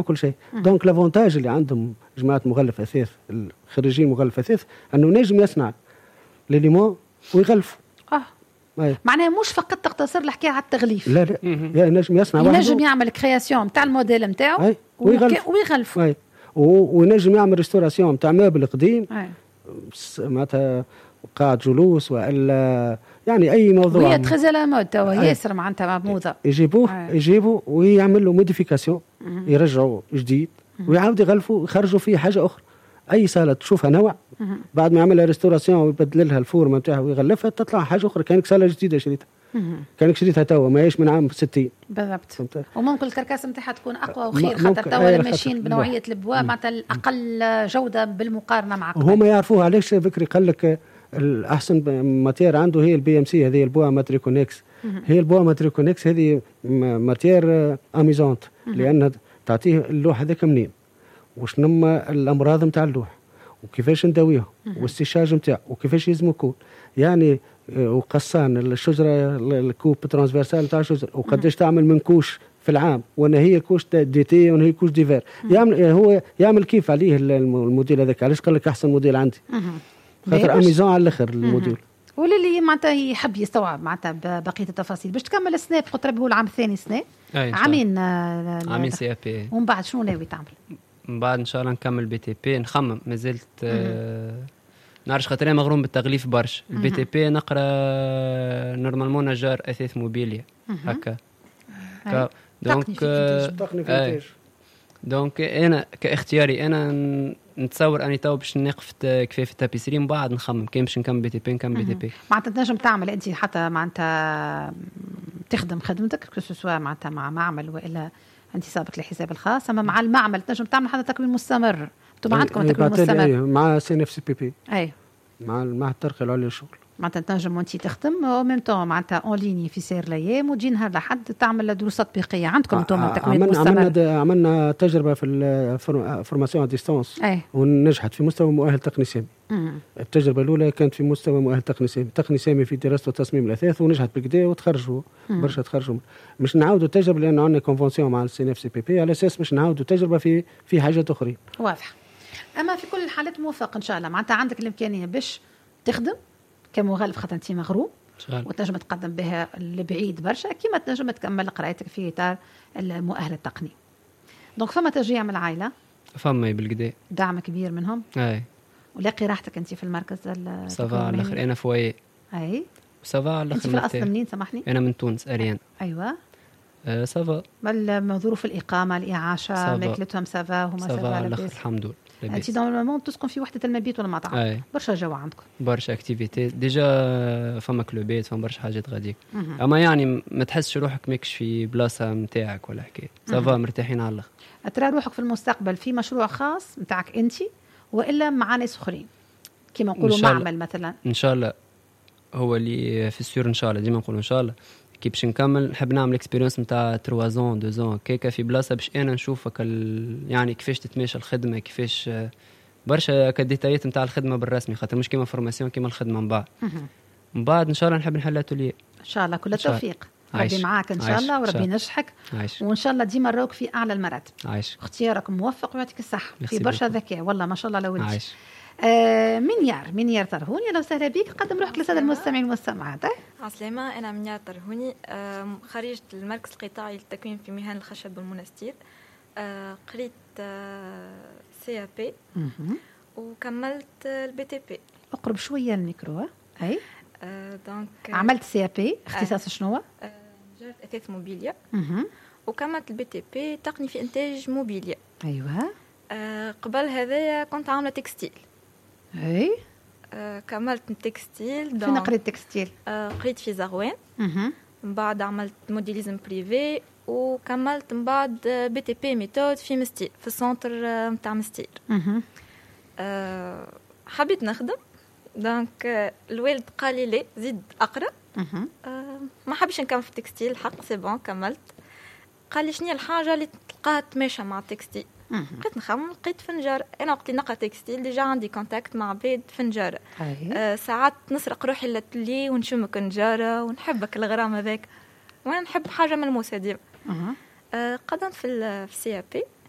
كل شيء. دونك لافونتاج اللي عندهم جماعة مغلف أثاث الخريجين مغلف أثاث أنه نجم يصنع لليمون ويغلف. معناها مش فقط تقتصر الحكاية على التغليف. لا نجم يصنع ينجم يعمل كرياسيون متاع الموديل متاعه ويغلف ونجم يعمل ريستوراسيون متاع مبل قديم معناتها قاعة جلوس وإلا يعني أي موضوع. وهي تخزل مود توا ياسر معناتها موضة يجيبوا ويعمل له موديفيكاسيون يرجعوا جديد ويعاود يغلفوا ويخرجوا فيه حاجة أخرى. أي سالة تشوفها نوع بعد ما يعملها ريستوراسيون ويبدل لها الفورمة متاعها ويغلفها تطلع حاجة أخرى. كانك سالة جديدة شريتها كانك شريتها توا ما يش من عام 60 بالضبط. وممكن الكركاسة متاعها تكون أقوى وخير خاطر توا ماشيين بنوعية البوا معناتها الأقل جودة بالمقارنة مع قبل. وهم يعرفوها علاش ذكري قال لك الأحسن ماتير عنده هي البي ام سي هذه البوا ماتريكونيكس. هي البوا ماتريكونيكس هذه ماتير أميزونت لأنها تعطيه اللوح هذاك منين وشنو الأمراض متاع اللوح وكيفاش نداويهم والاستشاج متاعه وكيفاش يلزم يكون يعني وقصان الشجرة الكوب ترانسفيرسال متاع الشجرة وقداش تعمل من كوش في العام وانا هي كوش دي تي وانا هي كوش ديفير. هو يعمل كيف عليه الموديل هذاك. علاش قال لك احسن موديل عندي خاطر اميزون على الاخر الموديل. وللي معناتها يحب يستوعب معناتها بقيه التفاصيل باش تكمل السناب قلت ربي هو العام الثاني سناب عامين سي بي ومن بعد شنو ناوي تعمل؟ من بعد ان شاء الله نكمل بي تي بي. نخمم مازلت نعرفش خاطر انا مغروم بالتغليف برش. البي تي بي نقرا نورمالمون نجار اثاث موبيليا هكا دونك انا كاختياري انا نتصور اني تو باش نقف كيف في التابيسري من بعد نخمم كان باش نكمل بي تي بي نكمل بي تي بي. معناتها تنجم تعمل انت حتى معناتها تخدم خدمتك كسوسوا معناتها مع معمل والا انت سابق لحساب الخاص اما مع المعمل تنجم تعمل حتى تكوين مستمر. انتم عندكم تكوين مستمر مع سي ان اف سي بي بي اي مع الترقية العليا للشغل معناتها تنجم وانت تخدم او ميم طون معناتها اون ليني في سير الايام وتجي نهار لحد تعمل دروس تطبيقيه عندكم انتم تكوين مستمر. عملنا تجربه في الفورماسيون ديستانس ونجحت في مستوى مؤهل تقني سامي. التجربه الاولى كانت في مستوى مؤهل تقني سامي في دراسه وتصميم الاثاث ونجحت بكدا وتخرجوا برشا تخرجوا. مش نعاودوا التجربه لانه عندنا كونفونسيون مع السي ان اف سي بي بي على اساس مش نعاودوا التجربه في حاجات اخرى. واضح. اما في كل الحالات موفق ان شاء الله معناتها عندك الامكانيه باش تخدم كمغلف خاطر انت مغروم وتنجم تقدم بها لبعيد برشا كيما تنجم تكمل قرايتك في اطار المؤهل التقني. دونك فما تشجيع من العائله فما بالكدا دعم كبير منهم اي ولاقي راحتك انت في المركز سافا على الاخر. انا فوي اي سافا على الاخر. انت في الاصل منين سامحني؟ انا من تونس اريان. ايوه سافا ظروف الاقامه الاعاشه ماكلتهم سافا هما سافا على الاخر الحمد لله. انت نورمالمون تسكن في وحده المبيت ولا مطعم برشا جو عندكم برشا اكتيفيتي ديجا فما كلوبات فما برشا حاجات غاديك اما يعني ما تحسش روحك ماكش في بلاصه نتاعك ولا حكايه سافا مرتاحين على الاخر. ترى روحك في المستقبل في مشروع خاص نتاعك انت والا مع ناس اخرين كيما نقولوا معمل مثلا؟ ان شاء الله هو اللي في السير ان شاء الله ديما نقولوا ان شاء الله كي باش نكمل نحب نعمل اكسبيرينس نتاع 3 زون 2 زون كيكا في بلاصه باش انا نشوفك يعني كيفاش تتماشى الخدمه كيفاش برشا كديتايات نتاع الخدمه بالرسمي خاطر مش كيما فورماسيون كيما الخدمه من بعد ان شاء الله نحب نحل اتوليه ان شاء الله. كل التوفيق ربي معاك ان شاء الله وربي ينجحك وان شاء الله ديما نراوك في اعلى المراتب. اختيارك موفق ويعطيك الصحه في برشا ذكاء والله ما شاء الله لولدي. منيار ترهوني اهلا وسهلا بك. قدم روحك للساده المستمعين والمستمعات. عسلامة أنا منيار ترهوني خريجة المركز القطاعي للتكوين في مهن الخشب والمنستير. قريت سي بي وكملت البي تي بي. اقرب شويه الميكرو. اي دونك عملت سي بي اختصاص شنو؟ نجارة اثاث موبيليا وكملت البي تي بي تقني في انتاج موبيليا. ايوه قبل هذايا كنت عامله تكستيل. اي كملت التكستيل. فين قريت تكستيل؟ قريت في زغوان. من بعد عملت موديليزم بريفي وكملت من بعد بي تي بي ميثود في مستير في السنتر متاع مستير. حبيت نخدم دونك الوالد قال لي لا زيد اقرا. ما حبيش نكمل في التكستيل حق سي بون كملت. قال لي شنو الحاجه اللي تلقاها تماشى مع التكستيل؟ بقيت نخمم لقيت فنجار. انا وقت نقرا تكستيل ديجا عندي كونتاكت مع عباد فنجاره. ساعات نسرق روحي للاتلي ونشمك نجاره ونحبك الغرام هذاك وانا نحب حاجه ملموسه ديما. قدمت في السي بي